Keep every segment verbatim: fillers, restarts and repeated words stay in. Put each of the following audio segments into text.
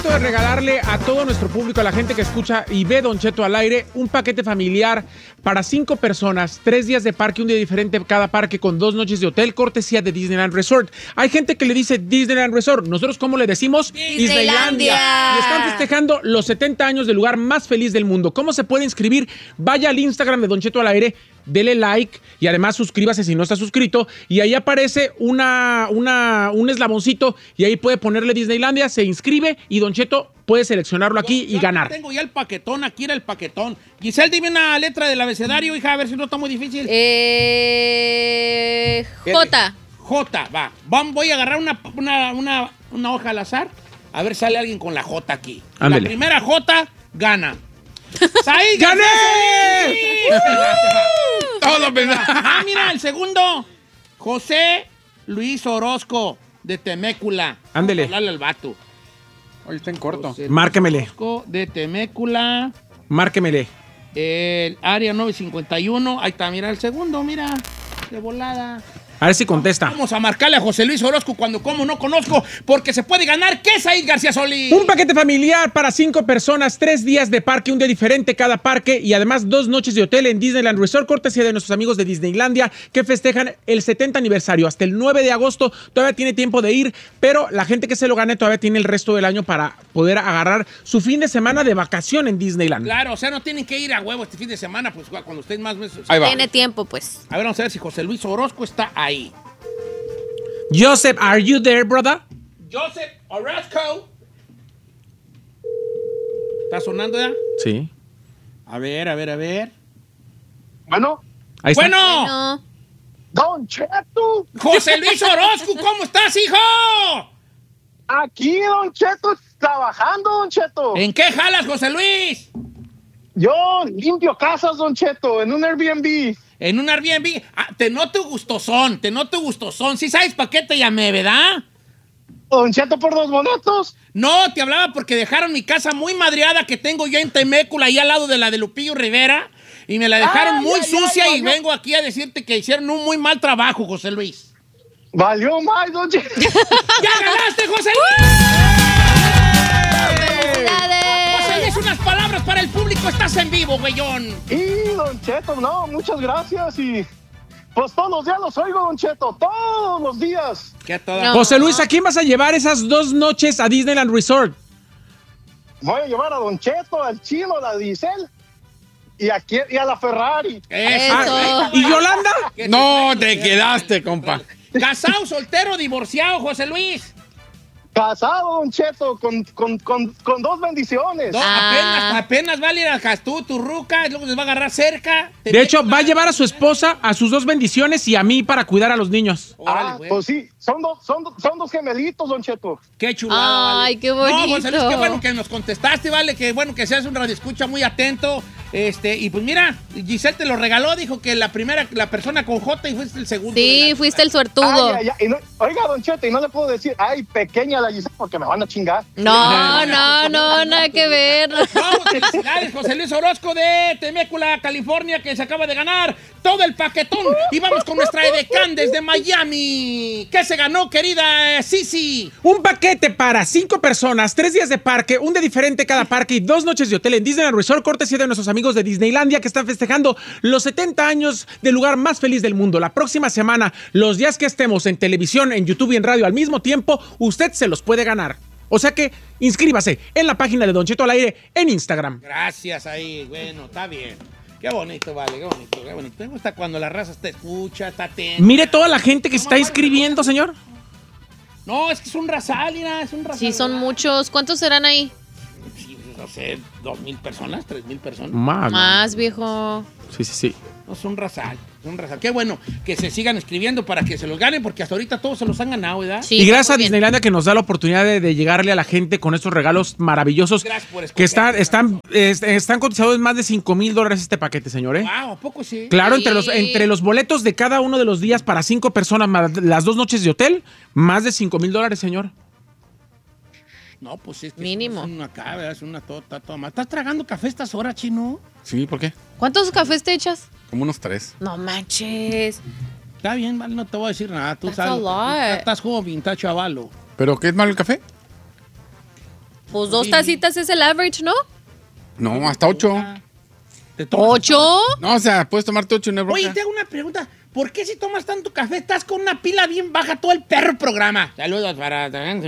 De regalarle a todo nuestro público, a la gente que escucha y ve Don Cheto al aire, un paquete familiar para cinco personas, tres días de parque, un día diferente cada parque con dos noches de hotel, cortesía de Disneyland Resort. Hay gente que le dice Disneyland Resort, nosotros ¿cómo le decimos? Disneylandia. Disneylandia. Y están festejando los setenta años del lugar más feliz del mundo. ¿Cómo se puede inscribir? Vaya al Instagram de Don Cheto al aire, dele like y además suscríbase si no está suscrito y ahí aparece una, una, un eslaboncito y ahí puede ponerle Disneylandia, se inscribe y Don Cheto puede seleccionarlo aquí yo, y ganar. Tengo ya el paquetón, aquí era el paquetón. Giselle, dime una letra del abecedario, hija, a ver si no está muy difícil. Eh, J. J, va. Vamos, voy a agarrar una, una, una, una hoja al azar, a ver si sale alguien con la J aquí. Ándele. La primera J gana. ¡Saí, ¡gané! Todo verdad. Ah, mira, el segundo. José Luis Orozco, de Temécula. Ándele. Vamos a hablarle al vato. Oye, está en corto. José Márquemele. Orozco, de Temécula. Márquemele. El área nueve cincuenta y uno. Ahí está, mira el segundo, mira. De volada. A ver si contesta. Vamos a marcarle a José Luis Orozco cuando como no conozco, porque se puede ganar. ¿Qué es ahí, García Solís? Un paquete familiar para cinco personas, tres días de parque, un día diferente cada parque y además dos noches de hotel en Disneyland Resort, cortesía de nuestros amigos de Disneylandia que festejan el setenta aniversario. Hasta el nueve de agosto todavía tiene tiempo de ir, pero la gente que se lo gane todavía tiene el resto del año para poder agarrar su fin de semana de vacación en Disneyland. Claro, o sea, no tienen que ir a huevo este fin de semana, pues cuando ustedes más meses. Ahí va. Tiene tiempo, pues. A ver, vamos a ver si José Luis Orozco está ahí. Joseph, are you there, brother? Joseph Orozco. ¿Está sonando ya? Sí. A ver, a ver, a ver. Bueno, Ahí está. Bueno, No. Don Cheto, José Luis Orozco, ¿cómo estás, hijo? aquí Don Cheto, trabajando, Don Cheto. ¿En qué jalas, José Luis? Yo limpio casas, Don Cheto, en un Airbnb. En un Airbnb. Ah, te noto gustosón, te noto gustosón. ¿Sí sabes para qué te llamé, verdad? Don Cheto por dos boletos. No, te hablaba porque dejaron mi casa muy madreada que tengo yo en Temécula, ahí al lado de la de Lupillo Rivera, y me la dejaron Ah, muy ya, ya, sucia ya, y ya. vengo aquí a decirte que hicieron un muy mal trabajo, José Luis. Valió más, Don Cheto. ¡Ya ganaste, José Luis! ¡Felicidades! José Luis, unas palabras para el público. Estás en vivo, güeyón. Y Don Cheto, no, muchas gracias y pues todos los días los oigo, Don Cheto, todos los días. ¿Qué toda? No. José Luis, ¿a quién vas a llevar esas dos noches a Disneyland Resort? Voy a llevar a Don Cheto, al Chino, a la Giselle y, aquí, y a la Ferrari. Eso. Eso. ¿Y Yolanda? ¿Qué No, traes? te quedaste, compa. Casado, soltero, divorciado, José Luis. Casado, Don Cheto, con, con, con, con dos bendiciones. No, Ah. apenas, apenas va a ir a Castú, tu ruca, luego se va a agarrar cerca. Te De hecho, meto va a la- llevar a su esposa, a sus dos bendiciones y a mí para cuidar a los niños. Órale, Ah, güey. pues sí, son, dos son, dos son dos gemelitos, Don Cheto. Qué chulada. Ay, vale. qué bonito. No, José Luis, qué bueno que nos contestaste, vale, que bueno que seas un radioescucha muy atento. Este, y pues mira, Giselle te lo regaló, dijo que la primera, la persona con J y fuiste el segundo. Sí, de la- fuiste el suertudo. Ay, ay, ay, y no- oiga, Don Cheto, y no le puedo decir, ay, pequeña la Giselle, porque me van a chingar. No, no, no, nada que ver. No, felicidades, José Luis Orozco de Temécula, California, que se acaba de ganar todo el paquetón. Y vamos con nuestra edecán desde Miami. ¿Qué se ganó, querida eh, Sisi? Un paquete para cinco personas, tres días de parque, un día diferente cada parque y dos noches de hotel en Disneyland Resort, cortesía de nuestros amigos de Disneylandia que están festejando los setenta años del lugar más feliz del mundo. La próxima semana, los días que estemos en televisión, en YouTube y en radio al mismo tiempo, usted se los puede ganar. O sea que inscríbase en la página de Don Cheto al aire en Instagram. Gracias ahí, bueno, está bien. Qué bonito, vale, qué bonito, qué bonito. Me gusta cuando la raza te escucha, está atenta. Mire toda la gente que está inscribiendo, señor. No, es que es un rasal, mira, es un rasal. Sí, son muchos. ¿Cuántos serán ahí? Sí, no sé, dos mil personas, tres mil personas. Más. Más, viejo. Sí, sí, sí. No, es un rasal, es un rasal. Qué bueno que se sigan escribiendo para que se los ganen, porque hasta ahorita todos se los han ganado, ¿verdad? Sí, y gracias muy a bien. Disneylandia que nos da la oportunidad de, de llegarle a la gente con estos regalos maravillosos. Gracias por escoger. Que están, están, es- están cotizados en más de cinco mil dólares este paquete, señor, ¿eh? Wow, ¿a poco sí? Claro, Sí. entre los, entre los boletos de cada uno de los días para cinco personas, más las dos noches de hotel, más de cinco mil dólares, señor. No, pues es que Mínimo. es una acá, ¿verdad? Es una tota, toma. ¿Estás tragando café a estas horas, chino? Sí, ¿por qué? ¿Cuántos cafés te echas? Como unos tres. No manches. Está bien, vale, no te voy a decir nada. Tú That's sabes. a tú lot. Estás joven, estás chavalo. ¿Pero qué es malo el café? Pues dos Sí. tacitas es el average, ¿no? No, hasta ocho. ¿Te tomas- ¿Ocho? No, o sea, puedes tomarte ocho en el Oye, te hago una pregunta. ¿Por qué si tomas tanto café estás con una pila bien baja todo el perro programa? Saludos para...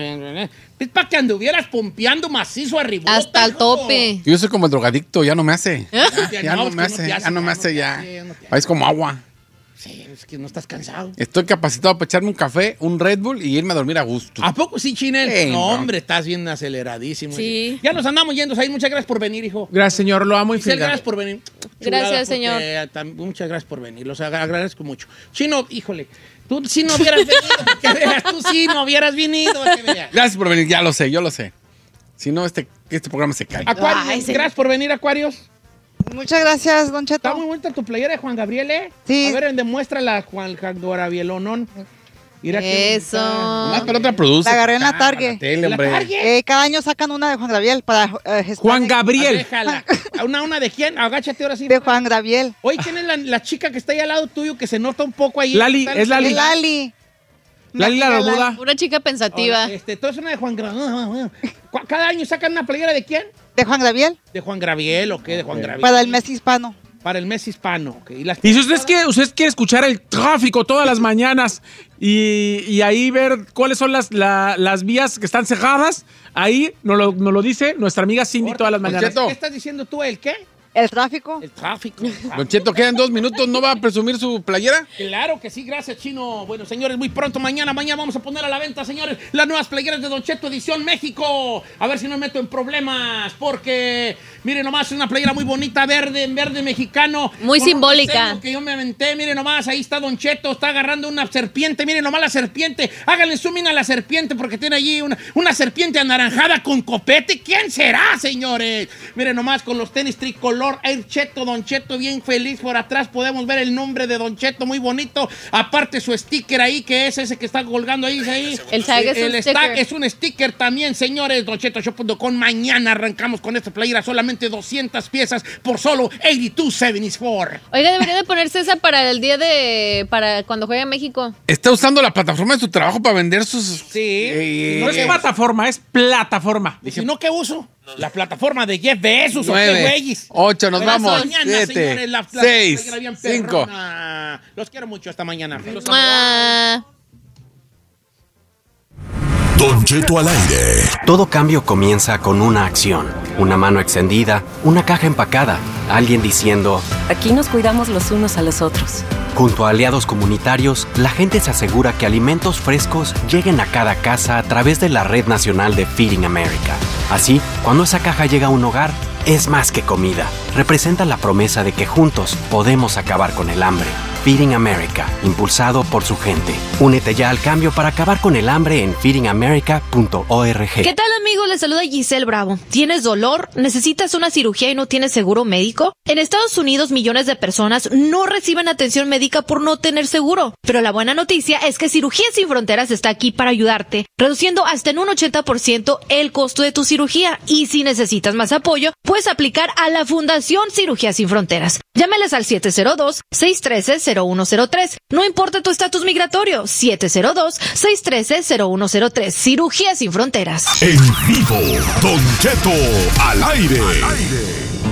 Es para que anduvieras pompeando macizo arriba. Hasta el tope. Yo soy como el drogadicto, ya no me hace. Ya no es que me hace, te ya no me no hace te ya. hace, no te Es como agua. Sí, es que no estás cansado. Estoy capacitado para echarme un café, un Red Bull y irme a dormir a gusto. ¿A poco sí, Chinel? Sí, no, no. hombre, estás bien aceleradísimo. Sí. Ya nos andamos yendo, Said. Muchas gracias por venir, hijo. Gracias, señor. Lo amo Giselle, infinito. gracias por venir. Gracias, porque, señor. eh, tam- muchas gracias por venir. Los agra- agradezco mucho. Chino, híjole, tú sí no hubieras venido. Que veas, tú sí no hubieras venido. Que veas. Gracias por venir, ya lo sé, yo lo sé. Si no, este, este programa se cae. Aquarius, Ay, señor. gracias por venir, Aquarius. Muchas gracias, Don Está Cheto. muy bonita tu playera de Juan Gabriel, ¿eh? Sí. A ver, demuéstrala, Juan Gabrielonón. Mira qué Eso. Nomás para otra produce. La agarré en la bonita. Target. Tele, ¿La hombre. Target? Eh, cada año sacan una de Juan Gabriel para eh, gestar- Juan A Gabriel. ver, jala. ¿Una, una de quién? Agáchate ahora sí. de Juan Gabriel. Oye, ¿quién es la, la chica que está ahí al lado tuyo que se nota un poco ahí? Lali, Está- es Lali. El Lali. Lali la amiga Roduda. Una chica pensativa. Hola, este, todo es una de Juan Gabriel. ¿Cada año sacan una playera de quién? De Juan Gabriel ¿De Juan Gabriel o qué? De Juan Gabriel. para el mes hispano. Para el mes hispano. ok. Y las Y si ustedes quieren, ustedes quieren escuchar el tráfico todas las mañanas y, y ahí ver cuáles son las, la- las vías que están cerradas, ahí nos lo, nos lo dice nuestra amiga Cindy todas las Don mañanas. Cheto. ¿Qué estás diciendo tú? ¿El qué? El tráfico. El tráfico. Don Cheto, quedan dos minutos, ¿no va a presumir su playera? Claro que sí, gracias, Chino. Bueno, señores, muy pronto, mañana, mañana vamos a poner a la venta, señores, las nuevas playeras de Don Cheto Edición México. A ver si no me meto en problemas, porque, miren nomás, es una playera muy bonita, verde, en verde mexicano. Muy con un simbólica. diseño que yo me aventé, miren nomás, ahí está Don Cheto, está agarrando una serpiente, miren nomás la serpiente. Háganle zoom in a la serpiente, porque tiene allí una, una serpiente anaranjada con copete. ¿Quién será, señores? Miren nomás, con los tenis tricolor Air Cheto, Don Cheto bien feliz. Por atrás podemos ver el nombre de Don Cheto, muy bonito. Aparte su sticker ahí, que es ese que está colgando ahí. ahí. El tag es un El sticker. tag es un sticker también, señores. Don Cheto Shop punto com. Mañana arrancamos con esta playera, solamente doscientas piezas por solo ochenta y dos setenta y cuatro. Oiga, debería de ponerse esa para el día de... para cuando juegue a México. Está usando la plataforma de su trabajo para vender sus... Sí. Eh, No es plataforma, es plataforma. ¿Y si no, qué uso? La plataforma de Jeff Bezos o qué Nueve, güeyes. ocho, nos Hasta vamos. mañana, Siete, señores, la- la seis, playera bien cinco. perrona. Los quiero mucho. Hasta mañana. Los Ah. Don Cheto al aire. Todo cambio comienza con una acción. Una mano extendida, una caja empacada, alguien diciendo... Aquí nos cuidamos los unos a los otros. Junto a aliados comunitarios, la gente se asegura que alimentos frescos lleguen a cada casa a través de la Red Nacional de Feeding America. Así, cuando esa caja llega a un hogar, es más que comida. Representa la promesa de que juntos podemos acabar con el hambre. Feeding America, impulsado por su gente. Únete ya al cambio para acabar con el hambre en feeding america punto org. ¿Qué tal, amigos? Les saluda Giselle Bravo. ¿Tienes dolor? ¿Necesitas una cirugía y no tienes seguro médico? En Estados Unidos, millones de personas no reciben atención médica por no tener seguro. Pero la buena noticia es que Cirugía Sin Fronteras está aquí para ayudarte, reduciendo hasta en un ochenta por ciento el costo de tu cirugía. Y si necesitas más apoyo, puedes aplicar a la Fundación Cirugía Sin Fronteras. Llámales al siete cero dos, seis uno tres, cero uno cero tres. No importa tu estatus migratorio, siete cero dos, seis uno tres, cero uno cero tres. Cirugía Sin Fronteras. En vivo, Don Cheto al aire.